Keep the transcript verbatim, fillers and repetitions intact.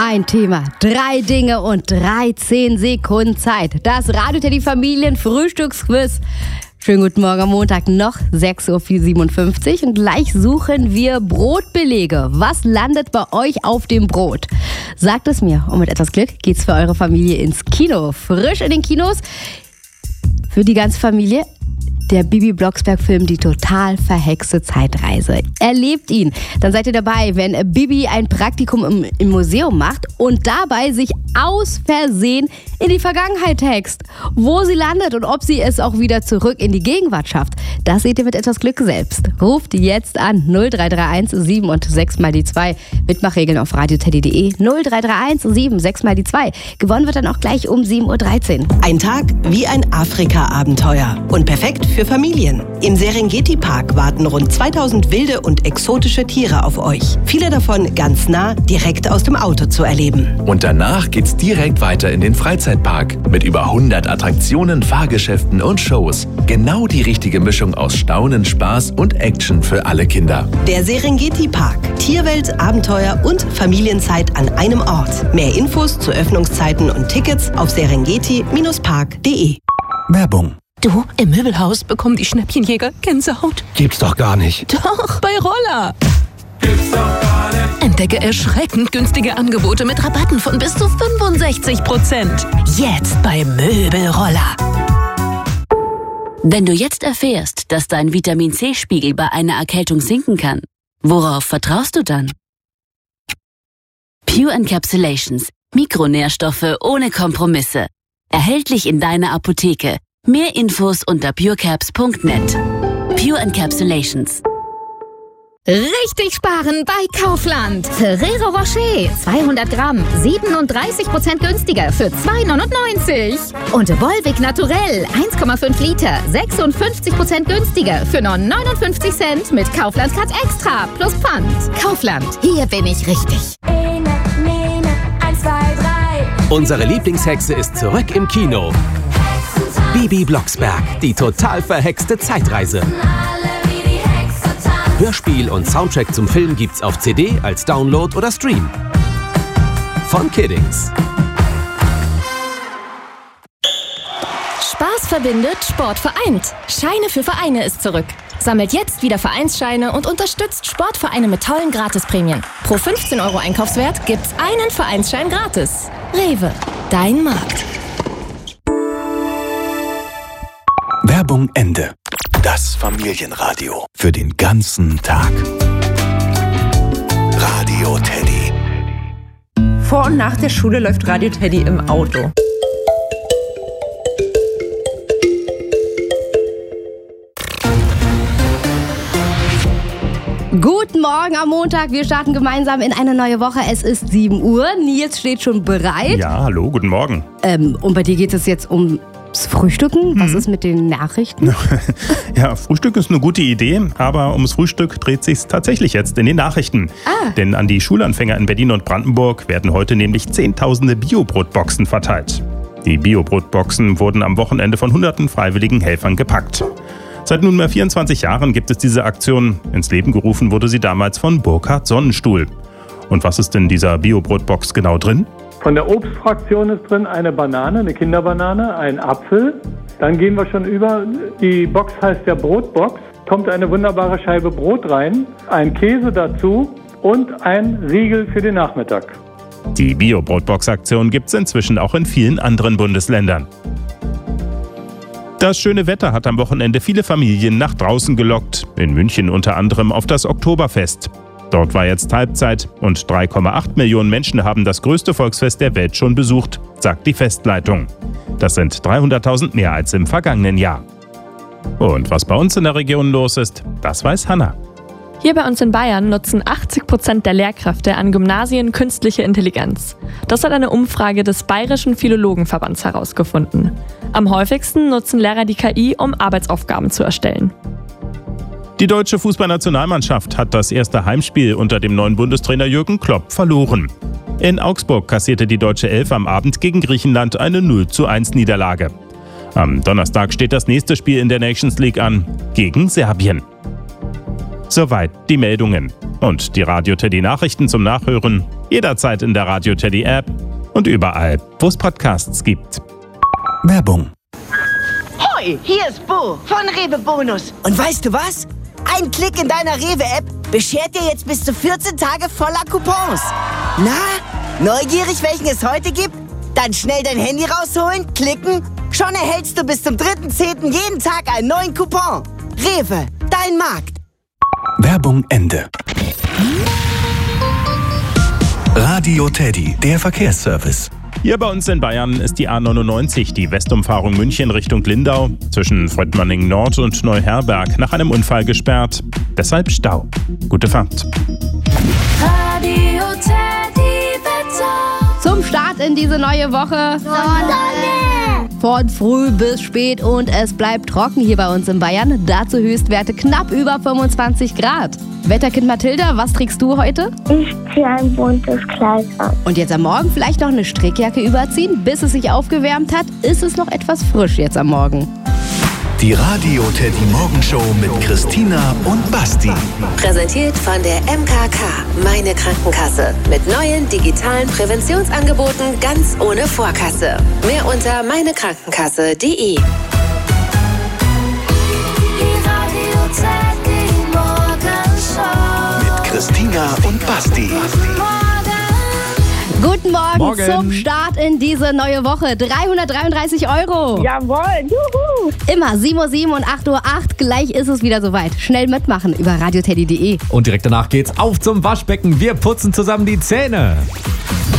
Ein Thema, drei Dinge und dreizehn Sekunden Zeit. Das Radio Teddy Familien Frühstücksquiz. Schönen guten Morgen am Montag, noch sechs Uhr siebenundfünfzig und gleich suchen wir Brotbelege. Was landet bei euch auf dem Brot? Sagt es mir und mit etwas Glück geht's für eure Familie ins Kino. Frisch in den Kinos für die ganze Familie. Der Bibi Blocksberg-Film Die total verhexte Zeitreise. Erlebt ihn. Dann seid ihr dabei, wenn Bibi ein Praktikum im, im Museum macht und dabei sich aus Versehen in die Vergangenheit hext. Wo sie landet und ob sie es auch wieder zurück in die Gegenwart schafft, das seht ihr mit etwas Glück selbst. Ruft jetzt an null drei drei eins sieben und sechs mal die zwei. Mitmachregeln auf radioteddy punkt de null drei drei eins sieben sechs mal die zwei. Gewonnen wird dann auch gleich um sieben Uhr dreizehn. Ein Tag wie ein Afrika-Abenteuer und perfekt für Familien. Im Serengeti-Park warten rund zweitausend wilde und exotische Tiere auf euch. Viele davon ganz nah, direkt aus dem Auto zu erleben. Und danach geht's direkt weiter in den Freizeitpark mit über hundert Attraktionen, Fahrgeschäften und Shows. Genau die richtige Mischung aus Staunen, Spaß und Action für alle Kinder. Der Serengeti-Park. Tierwelt, Abenteuer und Familienzeit an einem Ort. Mehr Infos zu Öffnungszeiten und Tickets auf serengeti Bindestrich park punkt de. Werbung. Du, im Möbelhaus bekommen die Schnäppchenjäger Gänsehaut. Gibt's doch gar nicht. Doch, bei Roller. Gibt's doch gar nicht. Entdecke erschreckend günstige Angebote mit Rabatten von bis zu fünfundsechzig Prozent. Jetzt bei Möbelroller. Wenn du jetzt erfährst, dass dein Vitamin-C-Spiegel bei einer Erkältung sinken kann, worauf vertraust du dann? Pure Encapsulations. Mikronährstoffe ohne Kompromisse. Erhältlich in deiner Apotheke. Mehr Infos unter purecaps punkt net. Pure Encapsulations. Richtig sparen bei Kaufland. Ferrero Rocher, zweihundert Gramm, siebenunddreißig Prozent günstiger für zwei neunundneunzig. Und Volvic Naturell, eins Komma fünf Liter, sechsundfünfzig Prozent günstiger für nur neunundfünfzig Cent mit Kaufland Cut Extra plus Pfand. Kaufland, hier bin ich richtig. Ene, Mene, eins, zwei, drei. Unsere Lieblingshexe ist zurück im Kino. Bibi Blocksberg, die total verhexte Zeitreise. Hörspiel und Soundtrack zum Film gibt's auf C D, als Download oder Stream. Von Kiddings. Spaß verbindet, Sport vereint. Scheine für Vereine ist zurück. Sammelt jetzt wieder Vereinsscheine und unterstützt Sportvereine mit tollen Gratisprämien. Pro fünfzehn Euro Einkaufswert gibt's einen Vereinsschein gratis. Rewe, dein Markt. Werbung Ende. Das Familienradio für den ganzen Tag. Radio Teddy. Vor und nach der Schule läuft Radio Teddy im Auto. Guten Morgen am Montag. Wir starten gemeinsam in eine neue Woche. Es ist sieben Uhr. Nils steht schon bereit. Ja, hallo, guten Morgen. Ähm, und bei dir geht es jetzt um das Frühstücken? Was hm. ist mit den Nachrichten? Ja, Frühstück ist eine gute Idee, aber ums Frühstück dreht sich's tatsächlich jetzt in den Nachrichten. Ah. Denn an die Schulanfänger in Berlin und Brandenburg werden heute nämlich zehntausende Biobrotboxen verteilt. Die Biobrotboxen wurden am Wochenende von hunderten freiwilligen Helfern gepackt. Seit nunmehr vierundzwanzig Jahren gibt es diese Aktion. Ins Leben gerufen wurde sie damals von Burkhard Sonnenstuhl. Und was ist in dieser Biobrotbox genau drin? Von der Obstfraktion ist drin eine Banane, eine Kinderbanane, ein Apfel. Dann gehen wir schon über. Die Box heißt ja Brotbox. Kommt eine wunderbare Scheibe Brot rein, ein Käse dazu und ein Riegel für den Nachmittag. Die Biobrotbox-Aktion gibt es inzwischen auch in vielen anderen Bundesländern. Das schöne Wetter hat am Wochenende viele Familien nach draußen gelockt. In München unter anderem auf das Oktoberfest. Dort war jetzt Halbzeit und drei Komma acht Millionen Menschen haben das größte Volksfest der Welt schon besucht, sagt die Festleitung. Das sind dreihunderttausend mehr als im vergangenen Jahr. Und was bei uns in der Region los ist, das weiß Hanna. Hier bei uns in Bayern nutzen achtzig Prozent der Lehrkräfte an Gymnasien künstliche Intelligenz. Das hat eine Umfrage des Bayerischen Philologenverbands herausgefunden. Am häufigsten nutzen Lehrer die K I, um Arbeitsaufgaben zu erstellen. Die deutsche Fußballnationalmannschaft hat das erste Heimspiel unter dem neuen Bundestrainer Jürgen Klopp verloren. In Augsburg kassierte die deutsche Elf am Abend gegen Griechenland eine null zu eins Niederlage. Am Donnerstag steht das nächste Spiel in der Nations League an, gegen Serbien. Soweit die Meldungen. Und die Radio Teddy Nachrichten zum Nachhören Jederzeit in der Radio Teddy App und überall, wo es Podcasts gibt. Werbung. Hoi, hier ist Bo von Rewe Bonus. Und weißt du was? Ein Klick in deiner Rewe-App beschert dir jetzt bis zu vierzehn Tage voller Coupons. Na, neugierig, welchen es heute gibt? Dann schnell dein Handy rausholen, klicken. Schon erhältst du bis zum dritten zehnten jeden Tag einen neuen Coupon. Rewe, dein Markt. Werbung Ende. Radio Teddy, der Verkehrsservice. Hier bei uns in Bayern ist die A neunundneunzig, die Westumfahrung München Richtung Lindau, zwischen Fröttmanning Nord und Neuherberg nach einem Unfall gesperrt. Deshalb Stau. Gute Fahrt. Radio Teddy Wetter. Zum Start in diese neue Woche. Sonne. Von früh bis spät und es bleibt trocken hier bei uns in Bayern. Dazu Höchstwerte knapp über fünfundzwanzig Grad. Wetterkind Mathilda, was trägst du heute? Ich ziehe ein buntes Kleid an. Und jetzt am Morgen vielleicht noch eine Strickjacke überziehen, bis es sich aufgewärmt hat. Ist es noch etwas frisch jetzt am Morgen? Die Radio Teddy Morgenshow mit Christina und Basti. Präsentiert von der M K K, meine Krankenkasse. Mit neuen digitalen Präventionsangeboten ganz ohne Vorkasse. Mehr unter meinekrankenkasse punkt de. Mit Christina und Basti. Guten Morgen, Morgen zum Start in diese neue Woche. dreihundertdreiunddreißig Euro. Jawohl, juhu. Immer sieben Uhr sieben und acht Uhr acht. Gleich ist es wieder soweit. Schnell mitmachen über radioteddy punkt de. Und direkt danach geht's auf zum Waschbecken. Wir putzen zusammen die Zähne.